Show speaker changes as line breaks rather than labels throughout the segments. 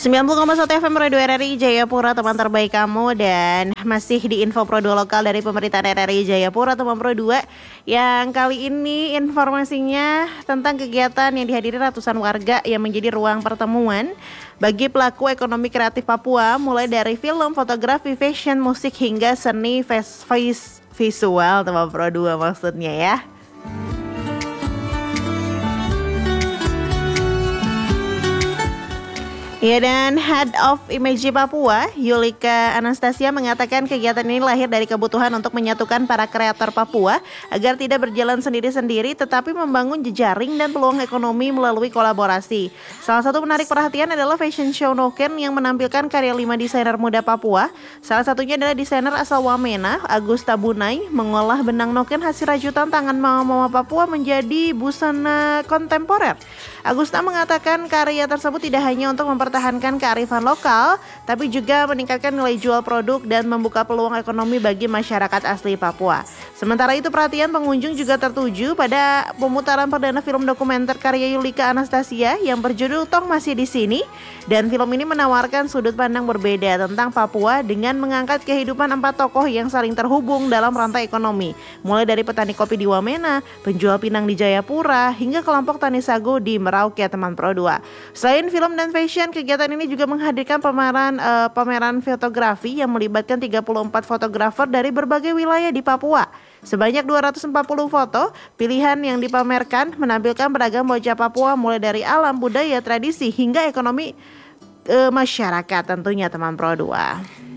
90,1 FM Radio RRI Jayapura, teman terbaik kamu. Dan masih di Info Pro 2 lokal dari Pemerintahan RRI Jayapura, teman Pro 2. Yang kali ini informasinya tentang kegiatan yang dihadiri ratusan warga yang menjadi ruang pertemuan bagi pelaku ekonomi kreatif Papua, mulai dari film, fotografi, fashion, musik, hingga seni visual, teman Pro 2 maksudnya ya. Ya, dan Head of Image Papua, Yulika Anastasia, mengatakan kegiatan ini lahir dari kebutuhan untuk menyatukan para kreator Papua agar tidak berjalan sendiri-sendiri tetapi membangun jejaring dan peluang ekonomi melalui kolaborasi. Salah satu menarik perhatian adalah fashion show Noken yang menampilkan karya 5 desainer muda Papua. Salah satunya adalah desainer asal Wamena, Agus Tabunai, mengolah benang Noken hasil rajutan tangan mama-mama Papua menjadi busana kontemporer. Agusta mengatakan karya tersebut tidak hanya untuk mempertahankan kearifan lokal, tapi juga meningkatkan nilai jual produk dan membuka peluang ekonomi bagi masyarakat asli Papua. Sementara itu, perhatian pengunjung juga tertuju pada pemutaran perdana film dokumenter karya Yulika Anastasia yang berjudul Tong Masih di Sini. Dan film ini menawarkan sudut pandang berbeda tentang Papua dengan mengangkat kehidupan 4 tokoh yang saling terhubung dalam rantai ekonomi, mulai dari petani kopi di Wamena, penjual pinang di Jayapura, hingga kelompok tani sagu di Merauke, teman Pro 2. Selain film dan fashion, kegiatan ini juga menghadirkan pameran fotografi yang melibatkan 34 fotografer dari berbagai wilayah di Papua. Sebanyak 240 foto pilihan yang dipamerkan menampilkan beragam wajah Papua, mulai dari alam, budaya, tradisi, hingga ekonomi masyarakat tentunya, teman Pro 2.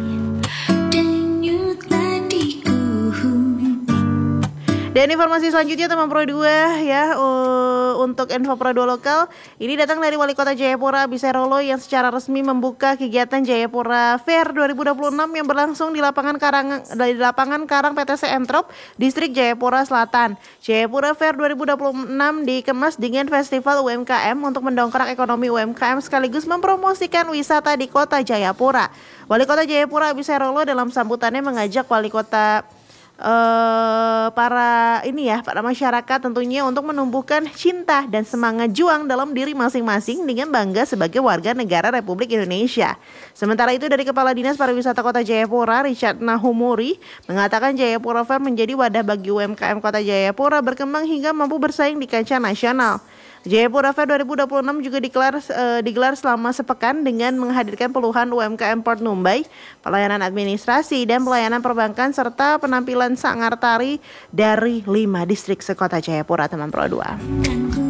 Dan informasi selanjutnya, teman Pro 2 ya, untuk Info Pro 2 lokal ini datang dari Wali Kota Jayapura Biserolo yang secara resmi membuka kegiatan Jayapura Fair 2026 yang berlangsung di lapangan Karang PTC Entrop, Distrik Jayapura Selatan. Jayapura Fair 2026 dikemas dengan festival UMKM untuk mendongkrak ekonomi UMKM sekaligus mempromosikan wisata di Kota Jayapura. Wali Kota Jayapura Biserolo dalam sambutannya mengajak wali kota para masyarakat tentunya untuk menumbuhkan cinta dan semangat juang dalam diri masing-masing dengan bangga sebagai warga negara Republik Indonesia. Sementara itu, dari Kepala Dinas Pariwisata Kota Jayapura, Richard Nahumuri, mengatakan Jayapura Fair menjadi wadah bagi UMKM Kota Jayapura berkembang hingga mampu bersaing di kancah nasional. Jayapura Fair 2026 juga digelar selama sepekan dengan menghadirkan puluhan UMKM Port Numbai, pelayanan administrasi dan pelayanan perbankan, serta penampilan sanggar tari dari 5 distrik sekota Jayapura, teman Pro 2.